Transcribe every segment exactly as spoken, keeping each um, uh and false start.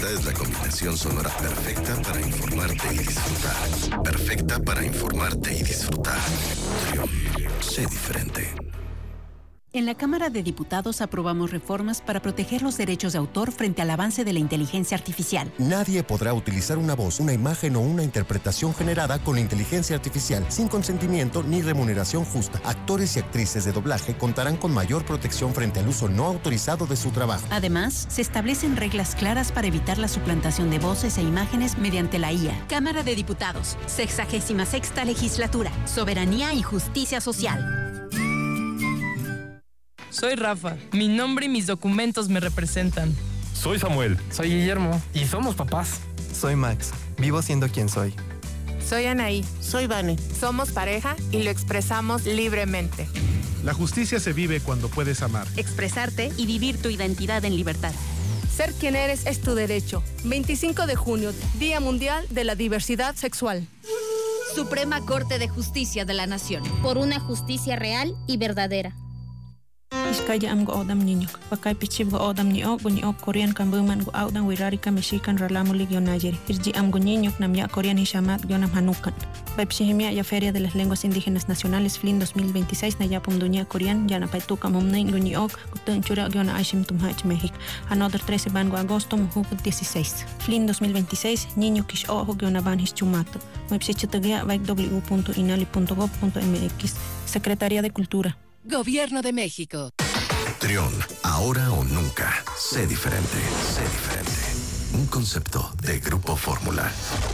Esta es la combinación sonora perfecta para informarte y disfrutar. Perfecta para informarte y disfrutar. Trión, sé diferente. En la Cámara de Diputados aprobamos reformas para proteger los derechos de autor frente al avance de la inteligencia artificial. Nadie podrá utilizar una voz, una imagen o una interpretación generada con la inteligencia artificial sin consentimiento ni remuneración justa. Actores y actrices de doblaje contarán con mayor protección frente al uso no autorizado de su trabajo. Además, se establecen reglas claras para evitar la suplantación de voces e imágenes mediante la I A. Cámara de Diputados, sexagésima sexta legislatura, soberanía y justicia social. Soy Rafa. Mi nombre y mis documentos me representan. Soy Samuel. Soy Guillermo. Y somos papás. Soy Max. Vivo siendo quien soy. Soy Anaí. Soy Vane. Somos pareja y lo expresamos libremente. La justicia se vive cuando puedes amar. Expresarte y vivir tu identidad en libertad. Ser quien eres es tu derecho. veinticinco de junio, Día Mundial de la Diversidad Sexual. Suprema Corte de Justicia de la Nación. Por una justicia real y verdadera. Iskaya am go odam niño, pakai pichib go odam niño, go niño Korean kambuman go audan wirari kamishikan ralamulig yonayeri. Irji am go niño nam ya Korean hishamat yonam hanukan. Baipshihimia ya Feria de las Lenguas Indígenas Nacionales F L I N dos mil veintiséis na yapum dunia Korean yana paituka momnain go niño, gutun chura yona aishim tumhach México. Another trece ban go agosto muhuk dieciséis. F L I N dos mil veintiséis niño kish ojo yona ban hischumato. Website vaik w punto inali punto gov punto m x. Secretaría de Cultura. Gobierno de México. Trión, ahora o nunca. Sé diferente, sé diferente. Un concepto de Grupo Fórmula.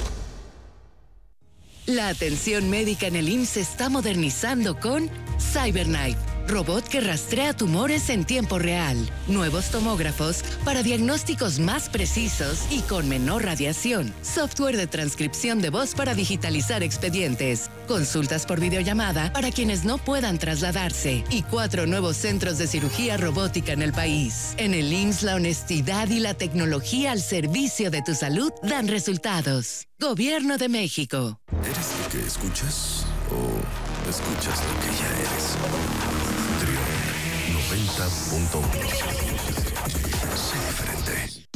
La atención médica en el I M S S se está modernizando con CyberKnife, robot que rastrea tumores en tiempo real. Nuevos tomógrafos para diagnósticos más precisos y con menor radiación. Software de transcripción de voz para digitalizar expedientes. Consultas por videollamada para quienes no puedan trasladarse. Y cuatro nuevos centros de cirugía robótica en el país. En el I M S S, la honestidad y la tecnología al servicio de tu salud dan resultados. Gobierno de México. ¿Eres lo que escuchas o escuchas lo que ya eres? Trión noventa punto uno. Sé diferente.